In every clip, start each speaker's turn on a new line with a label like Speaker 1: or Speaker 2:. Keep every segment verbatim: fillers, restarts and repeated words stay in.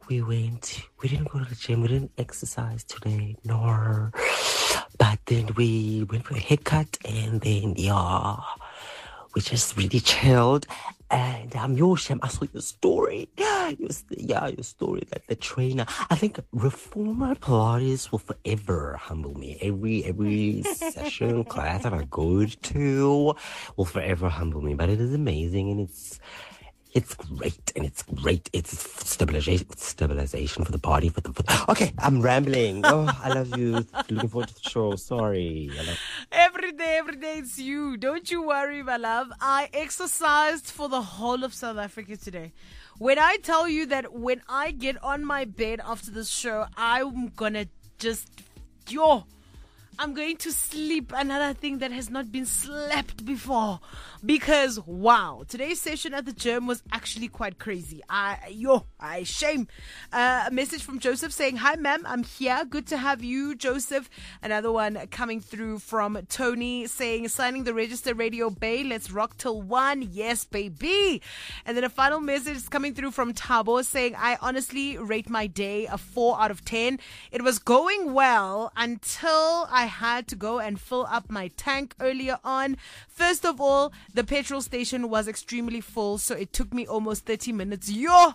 Speaker 1: we went, we didn't go to the gym, we didn't exercise today, no. But then we went for a haircut and then, yeah, we just really chilled. And um, your Shem, I saw your story. Your, yeah, your story that the trainer. I think Reformer Pilates will forever humble me. Every every session class that I go to will forever humble me. But it is amazing and it's it's great and it's great. It's stabilization stabilization for the body. For the for the... Okay, I'm rambling. Oh, I love you. Looking forward to the show. Sorry. I love...
Speaker 2: Every day, every day it's you. Don't you worry, my love. I exercised for the whole of South Africa today. When I tell you that when I get on my bed after this show, I'm gonna just, yo, I'm going to sleep another thing that has not been slept before. Because, wow, today's session at the gym was actually quite crazy. I, yo, I shame. Uh, a message from Joseph saying, hi, ma'am, I'm here. Good to have you, Joseph. Another one coming through from Tony saying, signing the register Radio Bay. Let's rock till one. Yes, baby. And then a final message coming through from Tabo saying, I honestly rate my day a four out of ten. It was going well until I had to go and fill up my tank earlier on. First of all, the petrol station was extremely full, so it took me almost thirty minutes. Yo!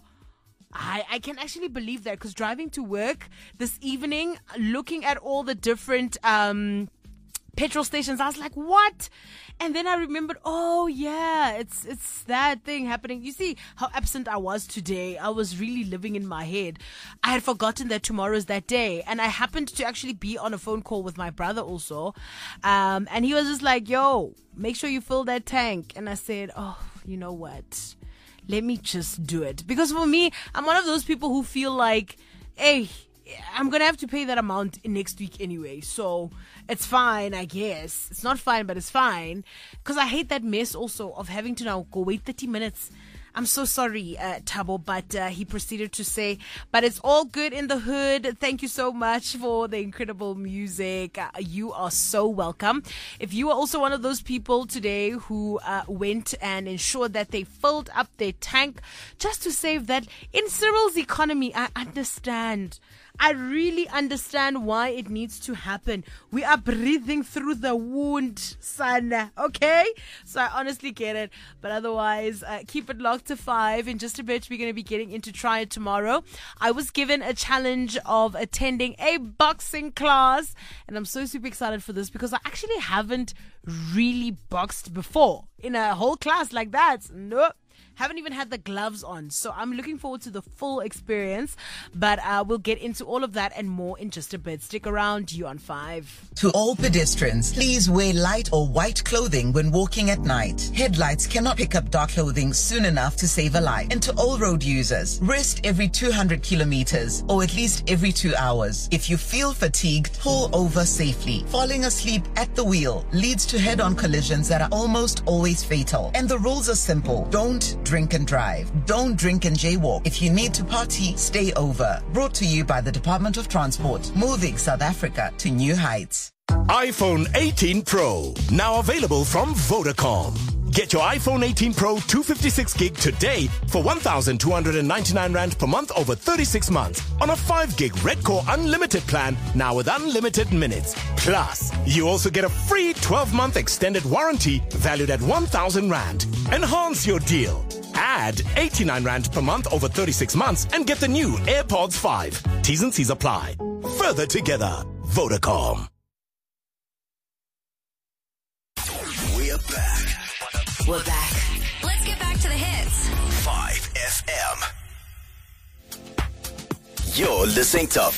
Speaker 2: I, I can actually believe that, because driving to work this evening, looking at all the different um, petrol stations, I was like, what? And then I remembered, oh yeah, it's it's that thing happening. You see how absent I was today. I was really living in my head. I had forgotten that tomorrow's that day. And I happened to actually be on a phone call with my brother also. Um, and he was just like, yo, make sure you fill that tank. And I said, oh, you know what? Let me just do it. Because for me, I'm one of those people who feel like, hey, I'm going to have to pay that amount next week anyway. So it's fine, I guess. It's not fine, but it's fine. Because I hate that mess also of having to now go wait thirty minutes. I'm so sorry, uh, Tabo, but uh, he proceeded to say, but it's all good in the hood. Thank you so much for the incredible music. Uh, you are so welcome. If you are also one of those people today who uh, went and ensured that they filled up their tank just to save that, in Cyril's economy, I understand. I really understand why it needs to happen. We are breathing through the wound, son. Okay? So I honestly get it. But otherwise, uh, keep it locked to five. In just a bit, we're going to be getting into Try It Tomorrow. I was given a challenge of attending a boxing class. And I'm so super excited for this because I actually haven't really boxed before in a whole class like that. Nope. Haven't even had the gloves on. So I'm looking forward to the full experience. But uh, we'll get into all of that and more in just a bit. Stick around. You on five.
Speaker 3: To all pedestrians, please wear light or white clothing when walking at night. Headlights cannot pick up dark clothing soon enough to save a life. And to all road users, rest every two hundred kilometers or at least every two hours. If you feel fatigued, pull over safely. Falling asleep at the wheel leads to head-on collisions that are almost always fatal. And the rules are simple. Don't drink and drive. Don't drink and jaywalk. If you need to party, stay over. Brought to you by the Department of Transport, moving South Africa to new heights.
Speaker 4: iPhone eighteen Pro, now available from Vodacom. Get your iPhone eighteen Pro two fifty-six gig today for one thousand two hundred ninety-nine rand per month over thirty-six months on a five gig Red Core Unlimited plan, now with unlimited minutes. Plus, you also get a free twelve month extended warranty valued at one thousand rand. Enhance your deal. Add eighty-nine rand per month over thirty-six months and get the new AirPods five. T's and C's apply. Further together, Vodacom.
Speaker 5: We're back.
Speaker 6: We're back. Let's get back to the hits.
Speaker 5: five F M. You're listening to